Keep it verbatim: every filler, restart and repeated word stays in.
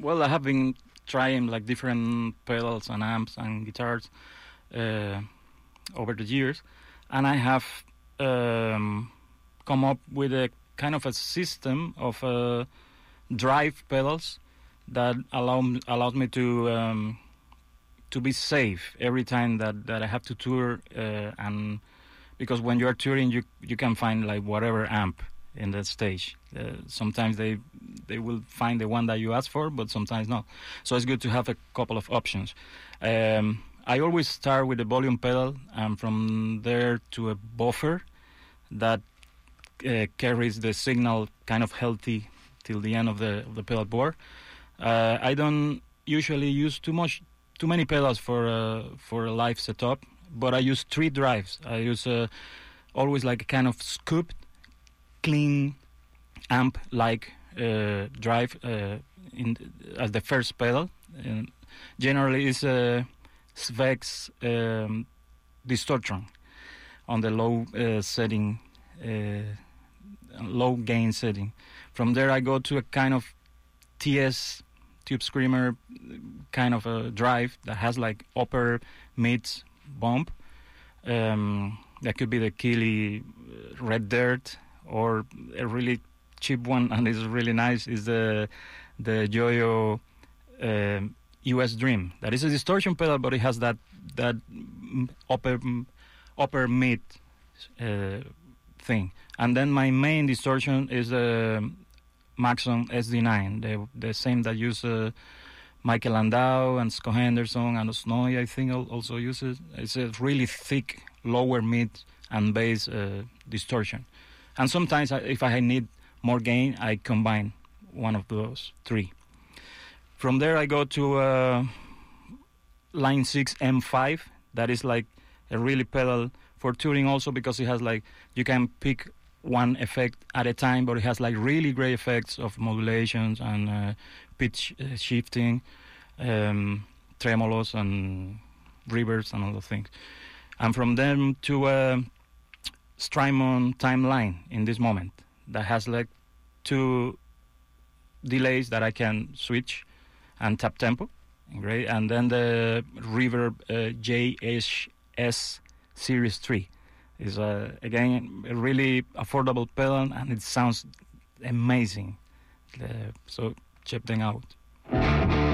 well, I have been trying like different pedals and amps and guitars uh, over the years, and I have um, come up with a kind of a system of uh, drive pedals that allow allows me to um, to be safe every time that, that I have to tour, uh, and because when you are touring, you you can find like whatever amp in the stage. Uh, sometimes they they will find the one that you ask for, but sometimes not. So it's good to have a couple of options. Um, I always start with the volume pedal, and from there to a buffer that uh, carries the signal kind of healthy till the end of the of the pedal board. Uh, I don't usually use too much, too many pedals for uh, for a live setup, but I use three drives. I use uh, always like a kind of scooped, clean amp-like uh, drive uh, in as the first pedal. And generally, it's a Svex um, Distortion on the low uh, setting, uh, low gain setting. From there, I go to a kind of T S Tube Screamer kind of a drive that has like upper mids bump. Um, that could be the Keeley Red Dirt, or a really cheap one, and it's really nice, is the the Joyo um, U S Dream. That is a distortion pedal, but it has that that upper upper mid uh, thing. And then my main distortion is the uh, Maxon S D nine, the the same that use uh, Michael Landau and Scott Henderson and Snowy, I think, also uses. It's a really thick lower mid and bass uh, distortion. And sometimes, if I need more gain, I combine one of those three. From there, I go to uh, Line six M five. That is like a really pedal for touring also, because it has like, you can pick one effect at a time, but it has like really great effects of modulations and uh, pitch uh, shifting, um, tremolos and reverbs and all those things. And from them to uh, Strymon Timeline in this moment that has like two delays that I can switch and tap tempo, great, and then the Reverb uh, J H S Series three is uh, again a really affordable pedal, and it sounds amazing. Uh, so check them out.